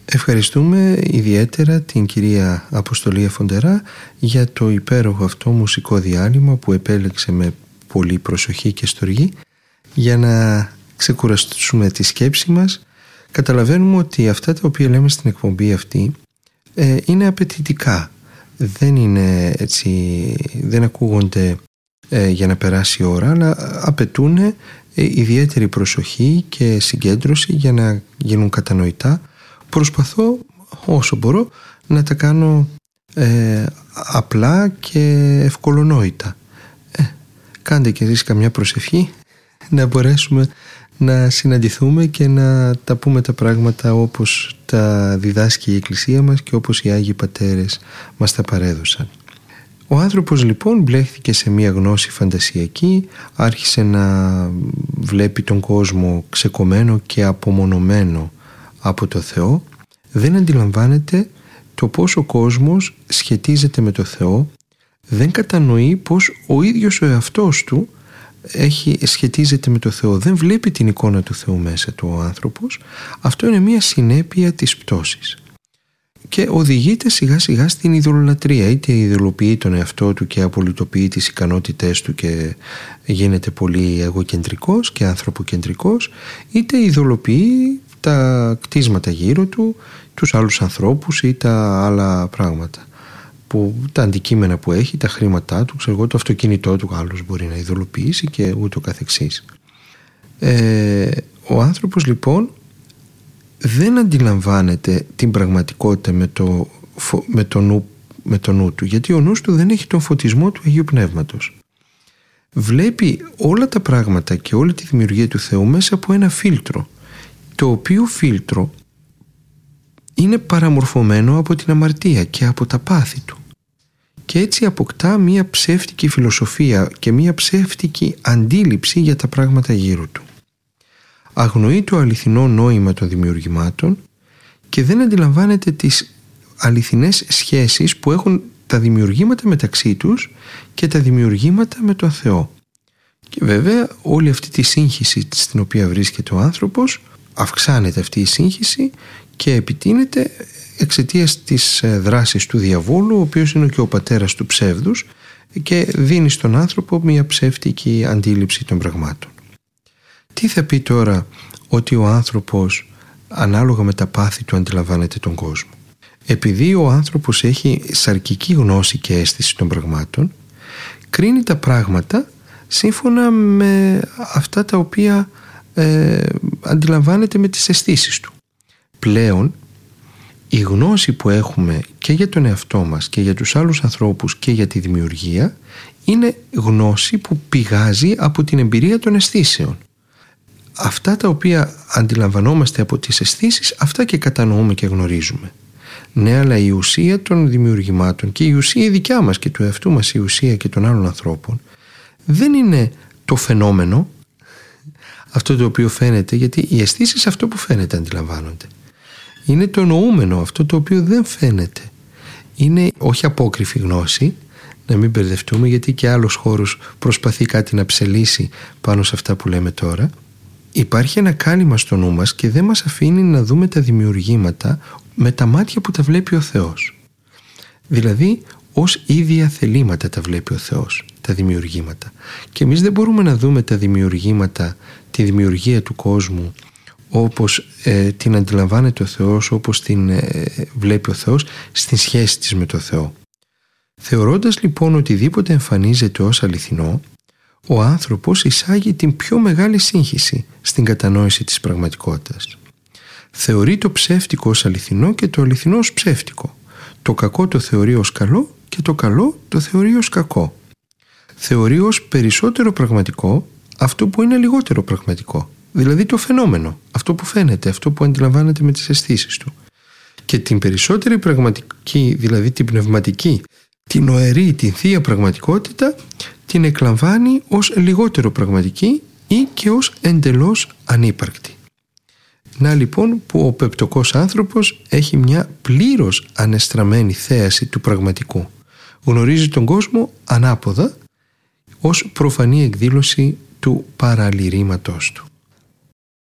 Ευχαριστούμε ιδιαίτερα την κυρία Αποστολή Φοντερά για το υπέροχο αυτό μουσικό διάλειμμα που επέλεξε με πολύ προσοχή και στοργή για να ξεκουραστούμε τη σκέψη μας. Καταλαβαίνουμε ότι αυτά τα οποία λέμε στην εκπομπή αυτή είναι απαιτητικά. Δεν ακούγονται για να περάσει η ώρα, αλλά απαιτούν ιδιαίτερη προσοχή και συγκέντρωση για να γίνουν κατανοητά. Προσπαθώ όσο μπορώ να τα κάνω απλά και ευκολονόητα. Κάντε και εσείς καμιά προσευχή να μπορέσουμε να συναντηθούμε και να τα πούμε τα πράγματα όπως τα διδάσκει η Εκκλησία μας και όπως οι Άγιοι Πατέρες μας τα παρέδωσαν. Ο άνθρωπος λοιπόν μπλέχθηκε σε μια γνώση φαντασιακή, άρχισε να βλέπει τον κόσμο ξεκομμένο και απομονωμένο από το Θεό, δεν αντιλαμβάνεται το πώς ο κόσμος σχετίζεται με το Θεό, δεν κατανοεί πως ο ίδιος ο εαυτός του σχετίζεται με το Θεό, δεν βλέπει την εικόνα του Θεού μέσα του ο άνθρωπος. Αυτό είναι μια συνέπεια της πτώσης και οδηγείται σιγά σιγά στην ειδωλολατρία, είτε ειδωλοποιεί τον εαυτό του και απολυτοποιεί τις ικανότητές του και γίνεται πολύ εγωκεντρικός και ανθρωποκεντρικός, είτε ειδωλοποιεί τα κτίσματα γύρω του, τους άλλους ανθρώπους ή τα άλλα πράγματα, τα αντικείμενα που έχει, τα χρήματά του, το αυτοκίνητό του άλλος μπορεί να ειδωλοποιήσει και ούτω καθεξής. Ο άνθρωπος λοιπόν δεν αντιλαμβάνεται την πραγματικότητα με το νου του, γιατί ο νους του δεν έχει τον φωτισμό του Αγίου Πνεύματος. Βλέπει όλα τα πράγματα και όλη τη δημιουργία του Θεού μέσα από ένα φίλτρο, το οποίο φίλτρο είναι παραμορφωμένο από την αμαρτία και από τα πάθη του, και έτσι αποκτά μία ψεύτικη φιλοσοφία και μία ψεύτικη αντίληψη για τα πράγματα γύρω του. Αγνοεί το αληθινό νόημα των δημιουργημάτων και δεν αντιλαμβάνεται τις αληθινές σχέσεις που έχουν τα δημιουργήματα μεταξύ τους και τα δημιουργήματα με τον Θεό. Και βέβαια όλη αυτή τη σύγχυση στην οποία βρίσκεται ο άνθρωπος, αυξάνεται αυτή η σύγχυση και επιτείνεται εξαιτίας της δράσης του διαβόλου, ο οποίος είναι και ο πατέρας του ψεύδους και δίνει στον άνθρωπο μια ψεύτικη αντίληψη των πραγμάτων. Τι θα πει τώρα ότι ο άνθρωπος ανάλογα με τα πάθη του αντιλαμβάνεται τον κόσμο? Επειδή ο άνθρωπος έχει σαρκική γνώση και αίσθηση των πραγμάτων, κρίνει τα πράγματα σύμφωνα με αυτά τα οποία αντιλαμβάνεται με τις αισθήσεις του. Πλέον η γνώση που έχουμε και για τον εαυτό μας και για τους άλλους ανθρώπους και για τη δημιουργία είναι γνώση που πηγάζει από την εμπειρία των αισθήσεων. Αυτά τα οποία αντιλαμβανόμαστε από τις αισθήσεις, αυτά και κατανοούμε και γνωρίζουμε. Ναι, αλλά η ουσία των δημιουργημάτων και η ουσία η δικιά μας και του εαυτού μας, η ουσία και των άλλων ανθρώπων, δεν είναι το φαινόμενο, αυτό το οποίο φαίνεται, γιατί οι αισθήσεις αυτό που φαίνεται αντιλαμβάνονται. Είναι το νοούμενο, αυτό το οποίο δεν φαίνεται. Είναι όχι απόκριφη γνώση, να μην μπερδευτούμε, γιατί και άλλος χώρος προσπαθεί κάτι να ψελίσει πάνω σε αυτά που λέμε τώρα. Υπάρχει ένα κάλυμα στο νου μας και δεν μας αφήνει να δούμε τα δημιουργήματα με τα μάτια που τα βλέπει ο Θεός. Δηλαδή ως ίδια θελήματα τα βλέπει ο Θεός, τα δημιουργήματα. Και εμείς δεν μπορούμε να δούμε τα δημιουργήματα, τη δημιουργία του κόσμου όπως την αντιλαμβάνεται ο Θεός, όπως την βλέπει ο Θεός στην σχέση της με το Θεό. Θεωρώντας λοιπόν οτιδήποτε εμφανίζεται ως αληθινό, ο άνθρωπος εισάγει την πιο μεγάλη σύγχυση στην κατανόηση της πραγματικότητας. Θεωρεί το ψεύτικο ως αληθινό και το αληθινό ως ψεύτικο. Το κακό το θεωρεί ως καλό και το καλό το θεωρεί ως κακό. Θεωρεί ως περισσότερο πραγματικό αυτό που είναι λιγότερο πραγματικό. Δηλαδή το φαινόμενο, αυτό που φαίνεται, αυτό που αντιλαμβάνεται με τις αισθήσεις του. Και την περισσότερη πραγματική, δηλαδή την πνευματική, την οερή, την θεία πραγματικότητα, την εκλαμβάνει ως λιγότερο πραγματική ή και ως εντελώς ανύπαρκτη. Να λοιπόν που ο πεπτωκός άνθρωπος έχει μια πλήρως ανεστραμμένη θέαση του πραγματικού. Γνωρίζει τον κόσμο ανάποδα ως προφανή εκδήλωση του παραλυρήματός του.